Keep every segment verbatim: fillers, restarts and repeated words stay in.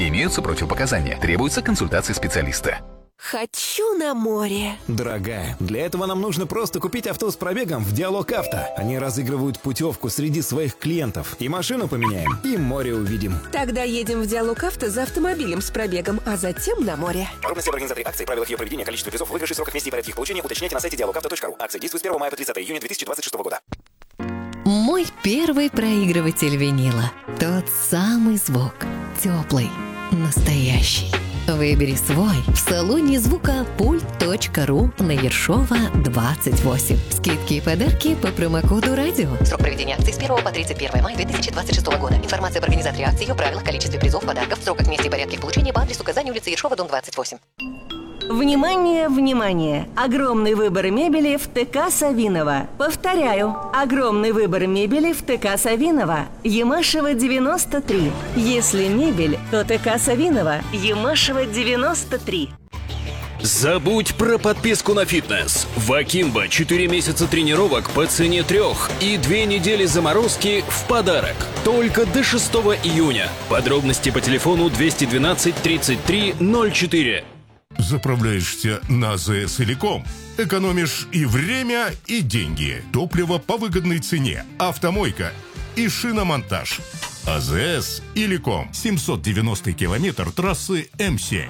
Имеются противопоказания. Требуется консультация специалиста. Хочу на море. Дорогая, для этого нам нужно просто купить авто с пробегом в Диалог Авто. Они разыгрывают путевку среди своих клиентов. И машину поменяем, и море увидим. Тогда едем в Диалог Авто за автомобилем с пробегом, а затем на море. Подробности об организации акции, правилах ее проведения, количестве призов, выигрышей, сроках вместе и порядке их получения уточняйте на сайте диалог авто точка ру. Акция действует с первого мая по тридцатое июня две тысячи двадцать шестого года. Мой первый проигрыватель винила. Тот самый звук. Теплый. Настоящий. Выбери свой в салоне звука пульт точка ру на Ершова двадцать восемь. Скидки и подарки по промокоду радио. Срок проведения акции с первого по тридцать первое мая две тысячи двадцать шестого года. Информация об организаторе акции, ее правилах, количестве призов, подарков, сроках, месте и порядке их получения по адресу Казань, улица Ершова, дом двадцать восемь. Внимание, внимание! Огромный выбор мебели в ТК Савинова. Повторяю, огромный выбор мебели в ТК Савинова. Ямашева девяносто три. Если мебель, то ТК Савинова. Ямашева девяносто три. Забудь про подписку на фитнес. В Акимбо четыре месяца тренировок по цене трех и две недели заморозки в подарок. Только до шестого июня. Подробности по телефону двести двенадцать тридцать три ноль четыре. Заправляешься на АЗС Иликом. Экономишь и время, и деньги. Топливо по выгодной цене. Автомойка и шиномонтаж. АЗС Иликом. семьсот девяностый километр трассы М семь.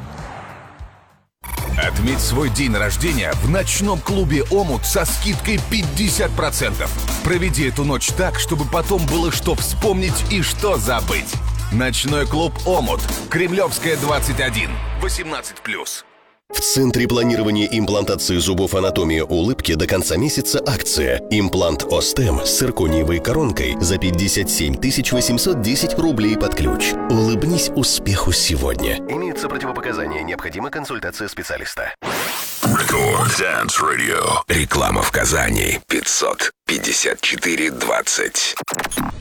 Отметь свой день рождения в ночном клубе «Омут» со скидкой пятьдесят процентов. Проведи эту ночь так, чтобы потом было что вспомнить и что забыть. Ночной клуб «Омут». Кремлевская, двадцать один. восемнадцать плюс. В Центре планирования имплантации зубов «Анатомия улыбки» до конца месяца акция. Имплант Остем с циркониевой коронкой за пятьдесят семь тысяч восемьсот десять рублей под ключ. Улыбнись успеху сегодня. Имеются противопоказания. Необходима консультация специалиста. Record Dance Radio. Реклама в Казани. пятьсот пятьдесят четыре двадцать.